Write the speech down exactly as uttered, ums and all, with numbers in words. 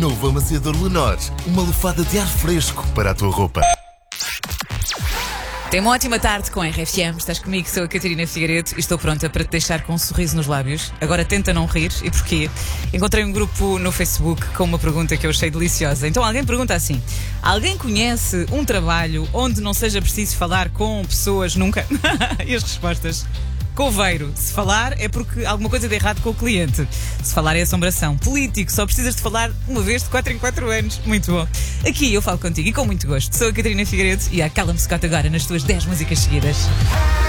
Novo amaciador Lenor. Uma lufada de ar fresco para a tua roupa. Tem uma ótima tarde com a R F M. Estás comigo, sou a Catarina Figueiredo e estou pronta para te deixar com um sorriso nos lábios. Agora tenta não rir. E porquê? Encontrei um grupo no Facebook com uma pergunta que eu achei deliciosa. Então alguém pergunta assim: alguém conhece um trabalho onde não seja preciso falar com pessoas nunca? E as respostas: coveiro. Se falar é porque alguma coisa de errado com o cliente. Se falar é assombração. Político, só precisas de falar uma vez de quatro em quatro anos. Muito bom. Aqui eu falo contigo e com muito gosto. Sou a Catarina Figueiredo e acala-me-se agora nas tuas dez músicas seguidas.